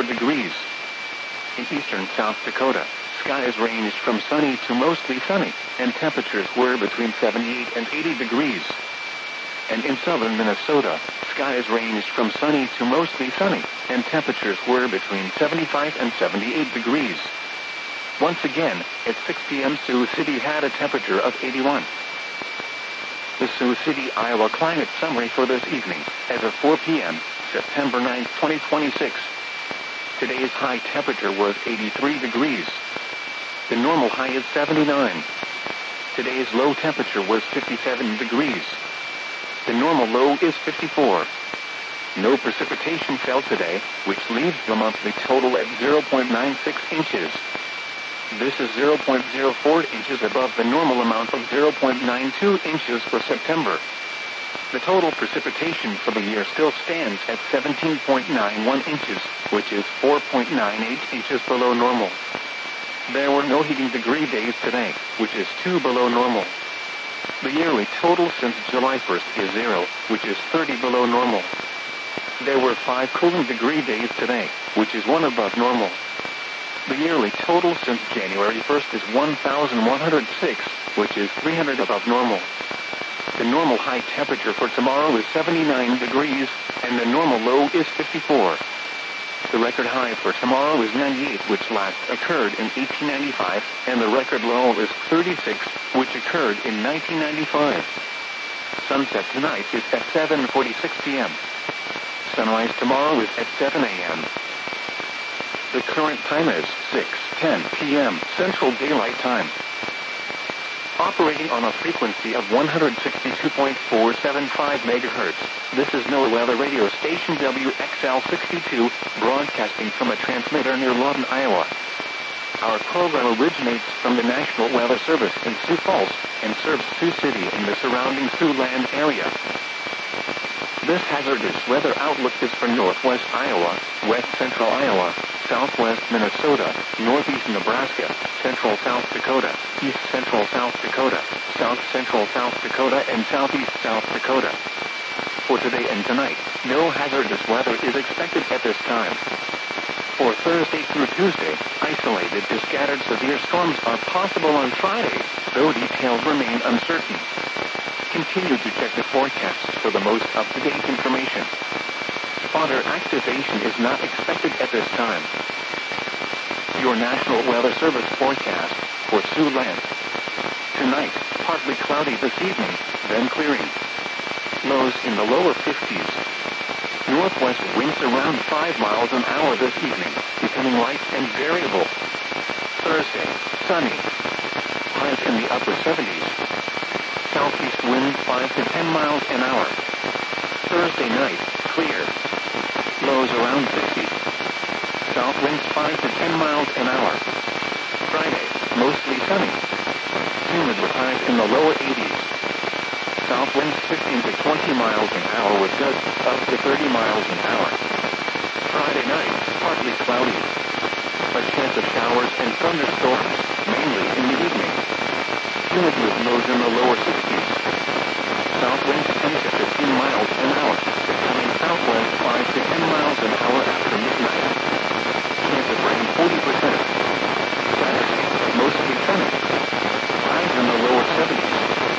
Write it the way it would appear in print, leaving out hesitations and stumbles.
74 degrees. In eastern South Dakota, skies ranged from sunny to mostly sunny, and temperatures were between 78 and 80 degrees. And in southern Minnesota, skies ranged from sunny to mostly sunny, and temperatures were between 75 and 78 degrees. Once again, at 6 p.m. Sioux City had a temperature of 81. The Sioux City, Iowa climate summary for this evening, as of 4 p.m., September 9, 2026. Today's high temperature was 83 degrees. The normal high is 79. Today's low temperature was 57 degrees. The normal low is 54. No precipitation fell today, which leaves the monthly total at 0.96 inches. This is 0.04 inches above the normal amount of 0.92 inches for September. The total precipitation for the year still stands at 17.91 inches, which is 4.98 inches below normal. There were no heating degree days today, which is 2 below normal. The yearly total since July 1st is 0, which is 30 below normal. There were 5 cooling degree days today, which is 1 above normal. The yearly total since January 1st is 1,106, which is 300 above normal. The normal high temperature for tomorrow is 79 degrees, and the normal low is 54. The record high for tomorrow is 98, which last occurred in 1895, and the record low is 36, which occurred in 1995. Sunset tonight is at 7:46 p.m. Sunrise tomorrow is at 7 a.m. The current time is 6:10 p.m. Central Daylight Time. Operating on a frequency of 162.475 MHz, this is NOAA Weather Radio Station WXL62, broadcasting from a transmitter near Lawton, Iowa. Our program originates from the National Weather Service in Sioux Falls, and serves Sioux City and the surrounding Siouxland area. This hazardous weather outlook is for northwest Iowa, west central Iowa, southwest Minnesota, northeast Nebraska, central South Dakota, east central South Dakota, south central South Dakota, and southeast South Dakota. For today and tonight, no hazardous weather is expected at this time. For Thursday through Tuesday, isolated to scattered severe storms are possible on Friday, though details remain uncertain. Continue to check the forecasts for the most up-to-date information. Spotter activation is not expected at this time. Your National Weather Service forecast for Siouxland. Tonight, partly cloudy this evening, then clearing. Lows in the lower 50s. Northwest winds around 5 miles an hour this evening, becoming light and variable. Thursday, sunny. Highs in the upper 70s. Southeast winds 5 to 10 miles an hour. Thursday night, clear. Lows around 60. South winds 5 to 10 miles an hour. Friday, mostly sunny. Humid with highs in the lower 80s. South winds 15 to 20 miles an hour with gusts up to 30 miles an hour. Friday night, partly cloudy. A chance of showers and thunderstorms, mainly in the evening. Humid with lows in the lower 60s.